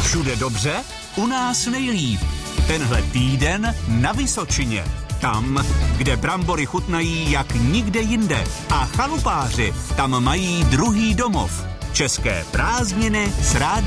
Všude dobře? U nás nejlíp. Tenhle týden na Vysočině. Tam, kde brambory chutnají jak nikde jinde. A chalupáři tam mají druhý domov. České prázdniny s rádiem.